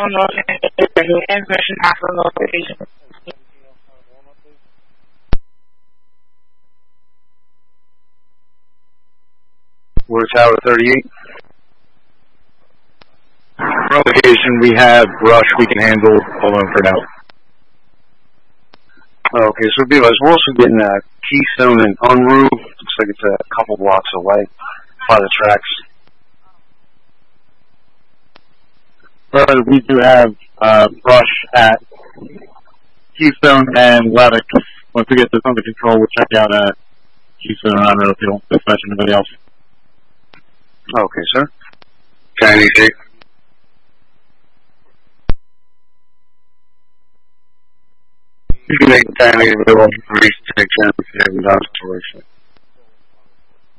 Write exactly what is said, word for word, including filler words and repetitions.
Transmission after location. We're Tower thirty-eight. Location, we have Rush, we can handle alone for now. Okay, so B S, we're also getting uh, Keystone and Unruh. Looks like it's a couple blocks away by the tracks. Brother, we do have uh, Rush at Keystone and Levick. Once we get this under control, we'll check out uh, Keystone and Unruh if you don't dispatch anybody else. Okay, sir. Chinese eight. You can make Chinese available for reach to take care of the down situation.